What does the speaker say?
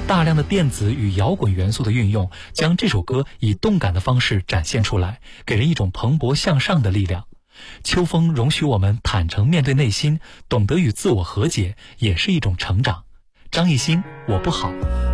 大量的电子与摇滚元素的运用，将这首歌以动感的方式展现出来，给人一种蓬勃向上的力量。秋风容许我们坦诚面对内心，懂得与自我和解，也是一种成长。张艺兴，我不好。